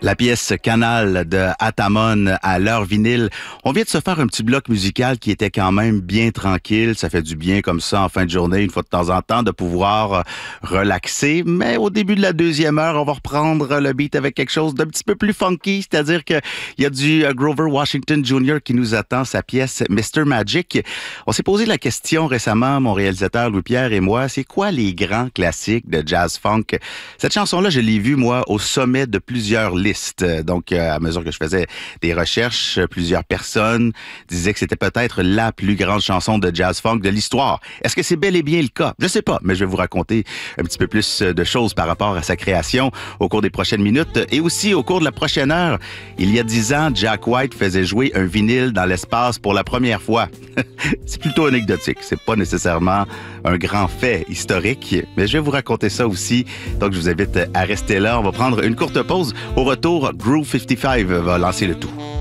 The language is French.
La pièce Canal de Atamon à l'heure vinyle. On vient de se faire un petit bloc musical qui était quand même bien tranquille. Ça fait du bien comme ça en fin de journée, une fois de temps en temps, de pouvoir relaxer. Mais au début de la deuxième heure, on va reprendre le beat avec quelque chose d'un petit peu plus funky. C'est-à-dire qu'il y a du Grover Washington Jr. qui nous attend, sa pièce Mr. Magic. On s'est posé la question récemment, mon réalisateur Louis-Pierre et moi, c'est quoi les grands classiques de jazz funk? Cette chanson-là, je l'ai vue, moi, au sommet de plusieurs listes. Donc, à mesure que je faisais des recherches, plusieurs personnes disaient que c'était peut-être la plus grande chanson de jazz funk de l'histoire. Est-ce que c'est bel et bien le cas? Je sais pas, mais je vais vous raconter un petit peu plus de choses par rapport à sa création au cours des prochaines minutes et aussi au cours de la prochaine heure. Il y a 10 ans, Jack White faisait jouer un vinyle dans l'espace pour la première fois. C'est plutôt anecdotique. C'est pas nécessairement un grand fait historique, mais je vais vous raconter ça aussi. Donc, je vous invite à rester là. On va prendre une courte pause. Au retour, Groove 55 va lancer le tout.